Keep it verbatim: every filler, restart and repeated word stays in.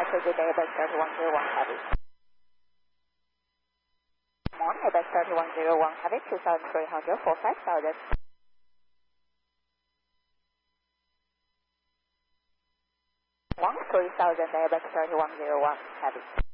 Fuji Airbus thirty one zero one Heavy. Come on, Airbus thirty one zero one Heavy, two thousand three hundred for five thousand. one three thousand Airbus thirty one zero one Heavy.